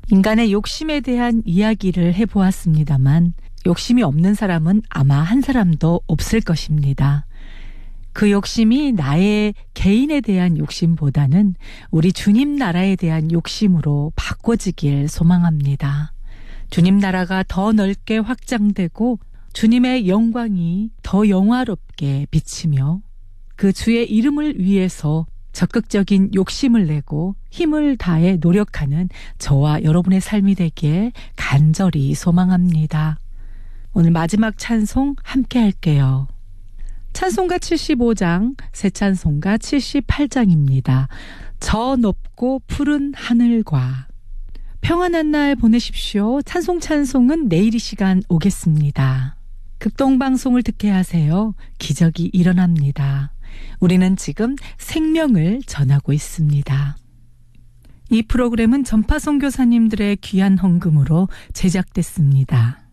인간의 욕심에 대한 이야기를 해보았습니다만 욕심이 없는 사람은 아마 한 사람도 없을 것입니다. 그 욕심이 나의 개인에 대한 욕심보다는 우리 주님 나라에 대한 욕심으로 바꿔지길 소망합니다. 주님 나라가 더 넓게 확장되고 주님의 영광이 더 영화롭게 비치며 그 주의 이름을 위해서 적극적인 욕심을 내고 힘을 다해 노력하는 저와 여러분의 삶이 되기에 간절히 소망합니다. 오늘 마지막 찬송 함께 할게요. 찬송가 75장, 새 찬송가 78장입니다. 저 높고 푸른 하늘과. 평안한 날 보내십시오. 찬송은 내일 이 시간 오겠습니다. 극동방송을 듣게 하세요. 기적이 일어납니다. 우리는 지금 생명을 전하고 있습니다. 이 프로그램은 전파 선교사님들의 귀한 헌금으로 제작됐습니다.